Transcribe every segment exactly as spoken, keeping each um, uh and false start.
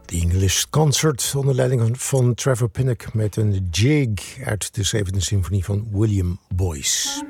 The English Concert onder leiding van, van Trevor Pinnock met een jig uit de zevende symfonie van William Boyce.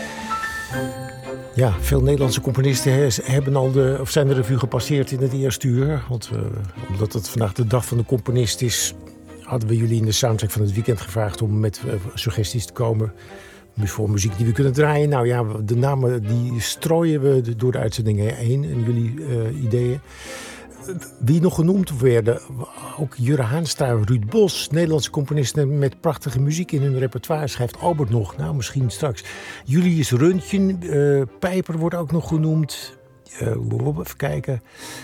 Ja, veel Nederlandse componisten he, hebben al de, of zijn de revue gepasseerd in het eerste uur. Want uh, omdat het vandaag de dag van de componist is, hadden we jullie in de soundtrack van het weekend gevraagd om met uh, suggesties te komen voor muziek die we kunnen draaien. Nou ja, de namen die strooien we door de uitzendingen heen en jullie uh, ideeën. Wie nog genoemd werden, ook Jurre Haanstra, Ruud Bos, Nederlandse componisten met prachtige muziek in hun repertoire. Schrijft Albert nog, nou misschien straks. Julius Röntgen, uh, Pijper wordt ook nog genoemd. Uh, even kijken.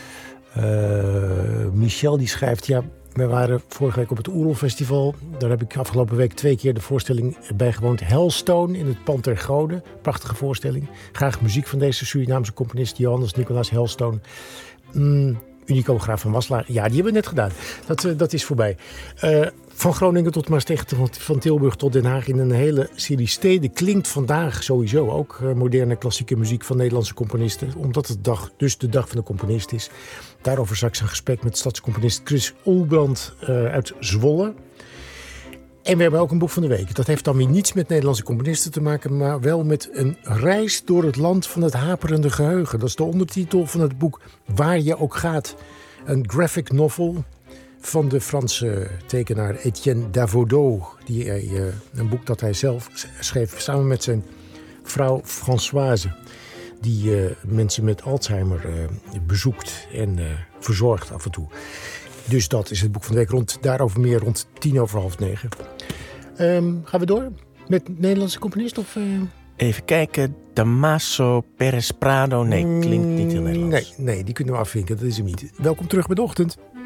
Uh, Michel die schrijft, ja, we waren vorige week op het Oerol Festival. Daar heb ik afgelopen week twee keer de voorstelling bijgewoond. Hellstone in het Pand ter Gode. Prachtige voorstelling. Graag muziek van deze Surinaamse componist Johannes Nicolaas Hellstone. Mm, Unico Graaf van Waslaar. Ja, die hebben we net gedaan. Dat, uh, dat is voorbij. Uh, van Groningen tot Maastricht, van, van Tilburg tot Den Haag in een hele serie steden klinkt vandaag sowieso ook uh, moderne klassieke muziek van Nederlandse componisten. Omdat het dag, dus de dag van de componist is. Daarover straks een gesprek met stadscomponist Chris Olbrand uh, uit Zwolle. En we hebben ook een boek van de week. Dat heeft dan weer niets met Nederlandse componisten te maken, maar wel met een reis door het land van het haperende geheugen. Dat is de ondertitel van het boek Waar je ook gaat. Een graphic novel van de Franse tekenaar Etienne Davodeau. Die hij, uh, een boek dat hij zelf schreef samen met zijn vrouw Françoise. Die uh, mensen met Alzheimer uh, bezoekt en uh, verzorgt af en toe. Dus dat is het boek van de week. Rond, daarover meer rond tien over half negen. Um, gaan we door met Nederlandse componist? Of, uh... Even kijken. Damaso Perez Prado. Nee, klinkt niet heel Nederlands. Nee, nee, die kunnen we afvinken. Dat is hem niet. Welkom terug bij de ochtend.